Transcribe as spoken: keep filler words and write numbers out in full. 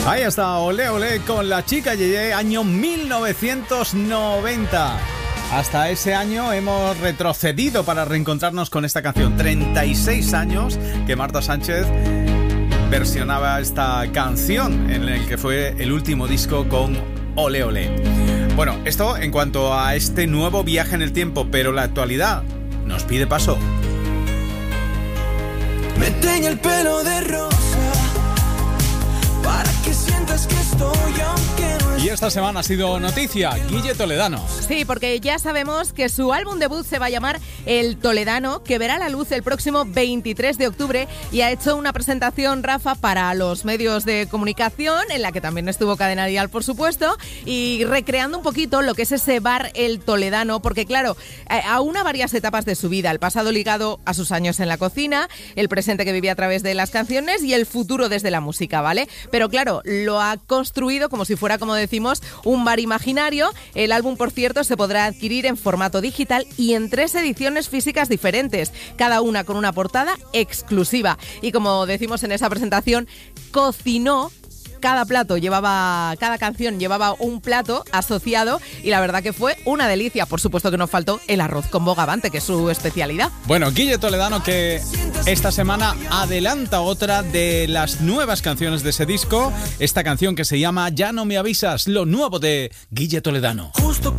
Ahí está, Olé Olé con la chica Yeye, año mil novecientos noventa. Hasta ese año hemos retrocedido para reencontrarnos con esta canción. treinta y seis años que Marta Sánchez versionaba esta canción en el que fue el último disco con Olé Olé. Bueno, esto en cuanto a este nuevo viaje en el tiempo, pero la actualidad nos pide paso. Me teñe el pelo de rosa para que sientas que estoy aunque no. Y esta semana ha sido noticia, Guille Toledano. Sí, porque ya sabemos que su álbum debut se va a llamar El Toledano, que verá la luz el próximo veintitrés de octubre, y ha hecho una presentación, Rafa, para los medios de comunicación, en la que también estuvo Cadena Dial, por supuesto, y recreando un poquito lo que es ese bar El Toledano, porque claro, aúna varias etapas de su vida, el pasado ligado a sus años en la cocina, el presente que vivía a través de las canciones y el futuro desde la música, ¿vale? Pero claro, lo ha construido como si fuera, como decimos, un bar imaginario. El álbum, por cierto, se podrá adquirir en formato digital y en tres ediciones físicas diferentes, cada una con una portada exclusiva. Y como decimos en esa presentación, cocinó. Cada plato llevaba, cada canción llevaba un plato asociado y la verdad que fue una delicia. Por supuesto que nos faltó el arroz con bogavante, que es su especialidad. Bueno, Guille Toledano, que esta semana adelanta otra de las nuevas canciones de ese disco, esta canción que se llama Ya no me avisas, lo nuevo de Guille Toledano. Justo